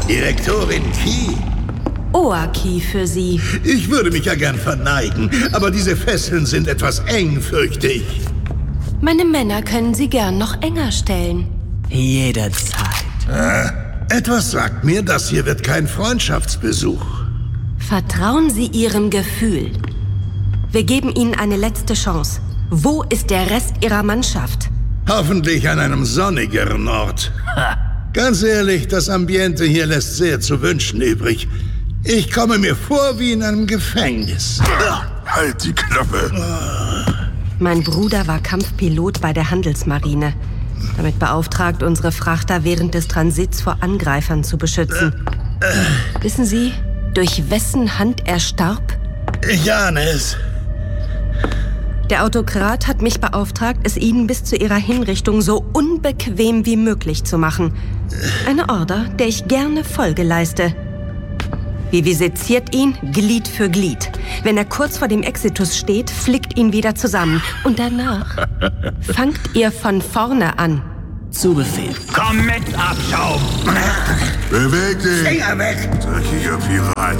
Direktorin Key. Oaki für Sie. Ich würde mich ja gern verneigen, aber diese Fesseln sind etwas eng, fürchte ich. Meine Männer können Sie gern noch enger stellen. Jederzeit. Etwas sagt mir, das hier wird kein Freundschaftsbesuch. Vertrauen Sie Ihrem Gefühl. Wir geben Ihnen eine letzte Chance. Wo ist der Rest Ihrer Mannschaft? Hoffentlich an einem sonnigeren Ort. Ganz ehrlich, das Ambiente hier lässt sehr zu wünschen übrig. Ich komme mir vor wie in einem Gefängnis. Halt die Klappe. Mein Bruder war Kampfpilot bei der Handelsmarine. Damit beauftragt, unsere Frachter während des Transits vor Angreifern zu beschützen. Wissen Sie, durch wessen Hand er starb? Ich ahne es. Der Autokrat hat mich beauftragt, es Ihnen bis zu Ihrer Hinrichtung so unbequem wie möglich zu machen. Eine Order, der ich gerne Folge leiste. Viviseziert ihn Glied für Glied. Wenn er kurz vor dem Exitus steht, flickt ihn wieder zusammen. Und danach fangt ihr von vorne an. Zu Befehl. Komm mit, Abschaum! Beweg dich! Finger weg! Dreckiger Pirat!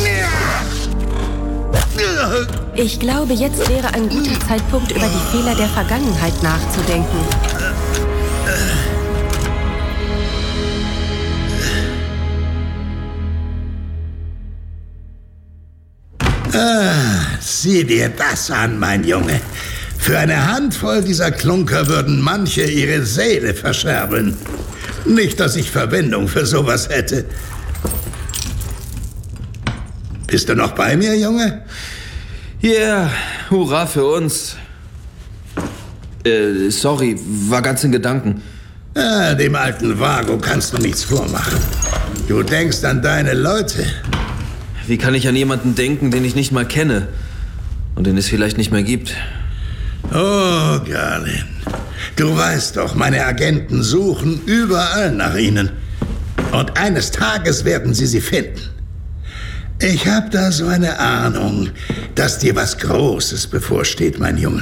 Ich glaube, jetzt wäre ein guter Zeitpunkt, über die Fehler der Vergangenheit nachzudenken. Sieh dir das an, mein Junge. Für eine Handvoll dieser Klunker würden manche ihre Seele verscherbeln. Nicht, dass ich Verwendung für sowas hätte. Bist du noch bei mir, Junge? Ja, yeah, hurra für uns. Sorry, war ganz in Gedanken. Dem alten Vago kannst du nichts vormachen. Du denkst an deine Leute. Wie kann ich an jemanden denken, den ich nicht mal kenne und den es vielleicht nicht mehr gibt? Oh, Garlin. Du weißt doch, meine Agenten suchen überall nach ihnen. Und eines Tages werden sie finden. Ich habe da so eine Ahnung, dass dir was Großes bevorsteht, mein Junge.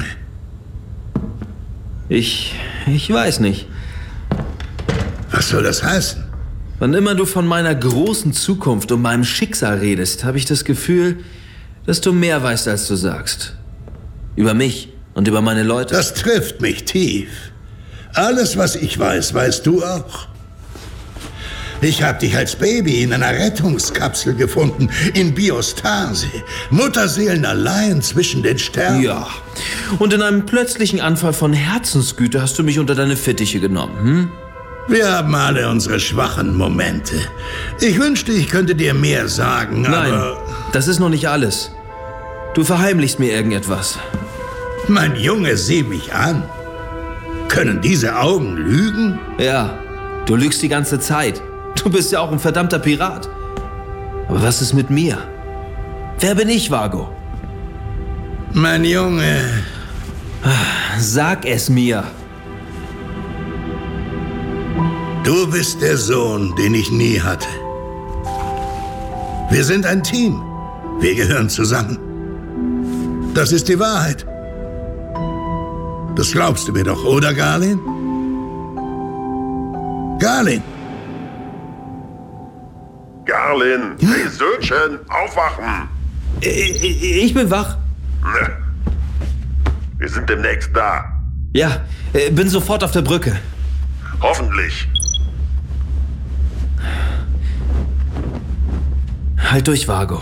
Ich weiß nicht. Was soll das heißen? Wann immer du von meiner großen Zukunft und meinem Schicksal redest, habe ich das Gefühl, dass du mehr weißt, als du sagst. Über mich und über meine Leute. Das trifft mich tief. Alles, was ich weiß, weißt du auch. Ich habe dich als Baby in einer Rettungskapsel gefunden, in Biostase. Mutterseelen allein zwischen den Sternen. Ja, und in einem plötzlichen Anfall von Herzensgüte hast du mich unter deine Fittiche genommen, hm? Wir haben alle unsere schwachen Momente. Ich wünschte, ich könnte dir mehr sagen, aber... Nein, das ist noch nicht alles. Du verheimlichst mir irgendetwas. Mein Junge, sieh mich an. Können diese Augen lügen? Ja, du lügst die ganze Zeit. Du bist ja auch ein verdammter Pirat. Aber was ist mit mir? Wer bin ich, Vago? Mein Junge... Sag es mir. Du bist der Sohn, den ich nie hatte. Wir sind ein Team. Wir gehören zusammen. Das ist die Wahrheit. Das glaubst du mir doch, oder, Garlin? Garlin! Garlin, hey Söhnchen, aufwachen! Ich bin wach. Wir sind demnächst da. Ja, bin sofort auf der Brücke. Hoffentlich. Halt durch, Vago.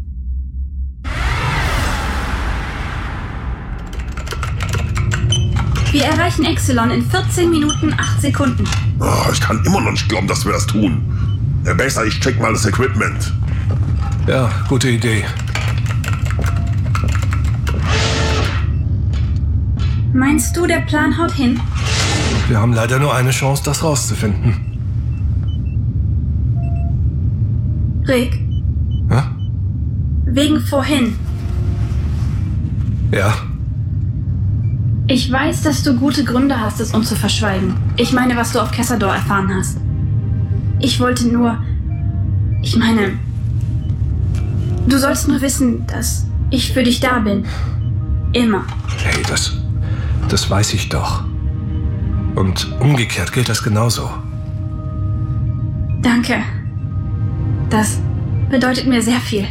Wir erreichen Exelon in 14 Minuten 8 Sekunden. Oh, ich kann immer noch nicht glauben, dass wir das tun. Besser, ich check mal das Equipment. Ja, gute Idee. Meinst du, der Plan haut hin? Wir haben leider nur eine Chance, das rauszufinden. Rick? Hä? Wegen vorhin. Ja. Ich weiß, dass du gute Gründe hast, es uns zu verschweigen. Ich meine, was du auf Kessador erfahren hast. Ich wollte nur... Ich meine... Du sollst nur wissen, dass ich für dich da bin. Immer. Hey, das weiß ich doch. Und umgekehrt gilt das genauso. Danke. Das bedeutet mir sehr viel.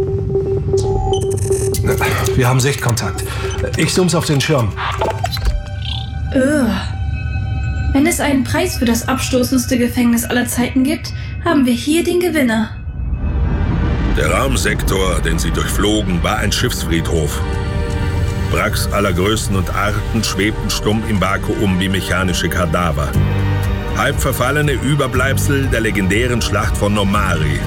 Wir haben Sichtkontakt. Ich zoom's auf den Schirm. Wenn es einen Preis für das abstoßendste Gefängnis aller Zeiten gibt, haben wir hier den Gewinner. Der Raumsektor, den sie durchflogen, war ein Schiffsfriedhof. Wracks aller Größen und Arten schwebten stumm im Vakuum wie mechanische Kadaver. Halb verfallene Überbleibsel der legendären Schlacht von Nomari.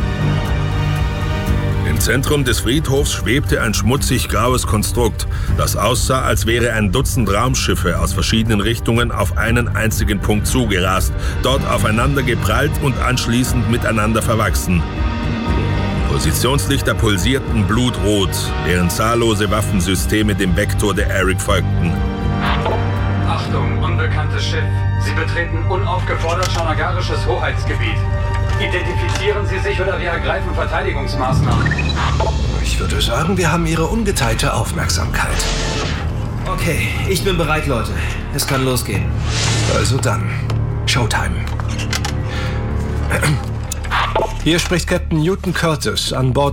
Im Zentrum des Friedhofs schwebte ein schmutzig graues Konstrukt, das aussah, als wäre ein Dutzend Raumschiffe aus verschiedenen Richtungen auf einen einzigen Punkt zugerast, dort aufeinander geprallt und anschließend miteinander verwachsen. Positionslichter pulsierten blutrot, während zahllose Waffensysteme dem Vektor der Eric folgten. Achtung, unbekanntes Schiff. Sie betreten unaufgefordert schanagarisches Hoheitsgebiet. Identifizieren Sie sich oder wir ergreifen Verteidigungsmaßnahmen. Ich würde sagen, wir haben Ihre ungeteilte Aufmerksamkeit. Okay, ich bin bereit, Leute. Es kann losgehen. Also dann, Showtime. Hier spricht Captain Newton Curtis an Bord